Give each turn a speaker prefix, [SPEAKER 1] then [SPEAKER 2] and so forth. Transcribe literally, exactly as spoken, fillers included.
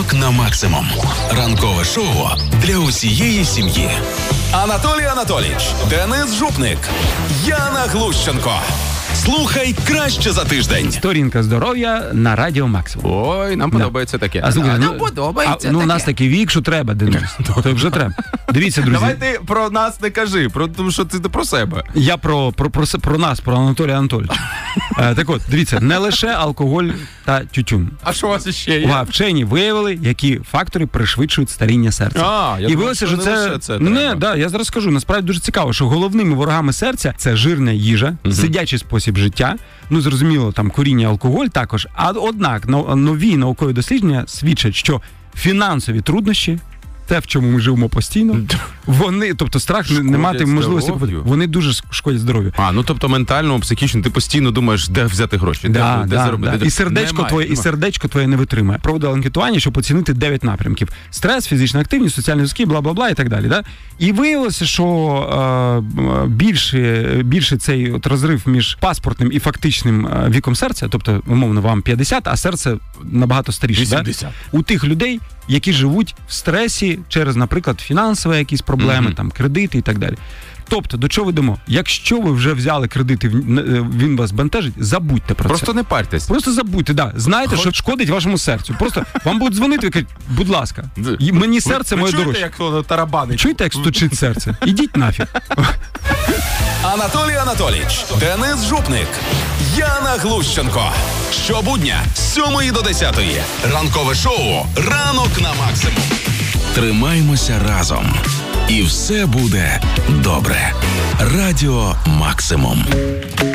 [SPEAKER 1] Ранок на максимум. Ранкове шоу для усієї сім'ї.
[SPEAKER 2] Анатолій Анатолійович, Денис Жупник, Яна Глущенко. Слухай краще за тиждень.
[SPEAKER 3] Сторінка здоров'я на Радіо Максимум.
[SPEAKER 4] Ой, нам подобається таке.
[SPEAKER 3] А, слухай,
[SPEAKER 4] нам
[SPEAKER 3] ну,
[SPEAKER 4] подобається
[SPEAKER 3] а, ну,
[SPEAKER 4] таке.
[SPEAKER 3] у нас такий вік, що треба, Денис. То вже треба. Дивіться, друзі.
[SPEAKER 4] Давай ти про нас не кажи, про, тому що ти про себе.
[SPEAKER 3] Я про, про, про, про нас, про Анатолія Анатолійовича. Е, так от, дивіться, не лише алкоголь та тютюн.
[SPEAKER 4] А що у вас ще є?
[SPEAKER 3] Увага, вчені виявили, які фактори пришвидшують старіння серця.
[SPEAKER 4] А, я
[SPEAKER 3] І
[SPEAKER 4] думав,
[SPEAKER 3] виявилося, що
[SPEAKER 4] що
[SPEAKER 3] це...
[SPEAKER 4] не лише це
[SPEAKER 3] Не,
[SPEAKER 4] треба.
[SPEAKER 3] да, я зараз скажу, насправді дуже цікаво, що головними ворогами серця це жирна їжа,
[SPEAKER 4] Мгм.
[SPEAKER 3] сидячий спосіб життя, ну, зрозуміло, там куріння, алкоголь також, а однак но- нові наукові дослідження свідчать, що фінансові труднощі, те, в чому ми живемо постійно, вони, тобто страх не, не
[SPEAKER 4] Шкодять
[SPEAKER 3] мати можливості,
[SPEAKER 4] здоров'ю?
[SPEAKER 3] вони дуже шкодять здоров'ю.
[SPEAKER 4] А, ну тобто ментально, психічно, ти постійно думаєш, де взяти гроші,
[SPEAKER 3] Да,
[SPEAKER 4] де, де
[SPEAKER 3] да,
[SPEAKER 4] заробити.
[SPEAKER 3] да.
[SPEAKER 4] де-
[SPEAKER 3] І сердечко
[SPEAKER 4] Немає,
[SPEAKER 3] твоє, і
[SPEAKER 4] немає.
[SPEAKER 3] сердечко твоє не витримає. Проводили анкетування, щоб оцінити дев'ять напрямків: стрес, фізична активність, соціальні зв'язки, бла бла бла і так далі. Да? І виявилося, що е, більше, більше цей от розрив між паспортним і фактичним е, віком серця, тобто, умовно, вам п'ятдесят, а серце набагато старіше.
[SPEAKER 4] вісімдесят.
[SPEAKER 3] Да? У тих людей, які живуть в стресі через, наприклад, фінансові якісь проблеми,
[SPEAKER 4] Мгм.
[SPEAKER 3] там кредити і так далі. Тобто, до чого ведемо? Якщо ви вже взяли кредити, він вас бентежить, забудьте про
[SPEAKER 4] Просто
[SPEAKER 3] це.
[SPEAKER 4] не парьтесь.
[SPEAKER 3] Просто забудьте, да. Знайте, що шкодить вашому серцю. Просто вам будуть дзвонити і кажуть, будь ласка, і мені серце
[SPEAKER 4] ви,
[SPEAKER 3] моє
[SPEAKER 4] ви чуєте,
[SPEAKER 3] дорожче.
[SPEAKER 4] як воно тарабанить?
[SPEAKER 3] Чуєте, як стучить серце? Ідіть нафіг.
[SPEAKER 2] Анатолій Анатолійович, Денис Жупник, Яна Глущенко. Щобудня з сьомої до десятої. Ранкове шоу «Ранок на максимум».
[SPEAKER 1] Тримаймося разом. І все буде добре. Радіо Максимум.